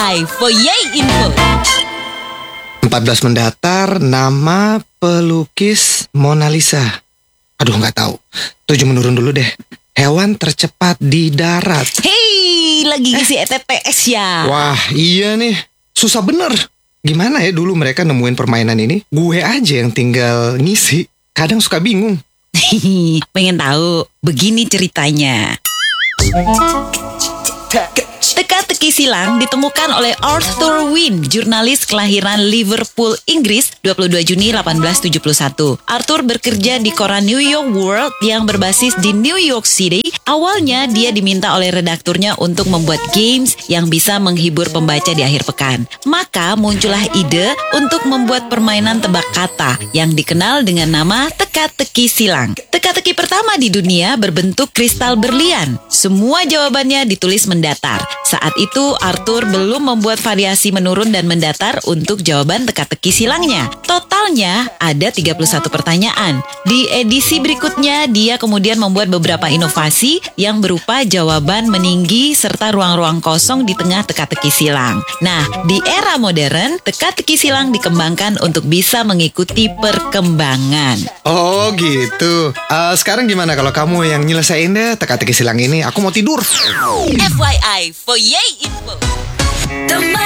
FYI for Yay Info. 14 mendatar, nama pelukis Mona Lisa. Aduh, nggak tahu. 7 menurun dulu deh. Hewan tercepat di darat. Hei, lagi ngisi ETPS ya. Wah, iya nih. Susah bener. Gimana ya dulu mereka nemuin permainan ini? Gue aja yang tinggal ngisi. Kadang suka bingung. Pengen tahu? Begini ceritanya. Teka-teki silang ditemukan oleh Arthur Wynne, jurnalis kelahiran Liverpool, Inggris, 22 Juni 1871. Arthur bekerja di koran New York World yang berbasis di New York City. Awalnya dia diminta oleh redakturnya untuk membuat games yang bisa menghibur pembaca di akhir pekan. Maka muncullah ide untuk membuat permainan tebak kata yang dikenal dengan nama teka-teki silang. Teka-teki pertama di dunia berbentuk kristal berlian. Semua jawabannya ditulis mendatar. Saat itu Arthur belum membuat variasi menurun dan mendatar untuk jawaban teka-teki silangnya. Totalnya ada 31 pertanyaan. Di edisi berikutnya dia kemudian membuat beberapa inovasi yang berupa jawaban meninggi serta ruang-ruang kosong di tengah teka-teki silang. Nah, di era modern, teka-teki silang dikembangkan untuk bisa mengikuti perkembangan. Oh gitu. Sekarang gimana kalau kamu yang nyelesain deh teka-teki silang ini? Aku mau tidur. FYI for Yay Info.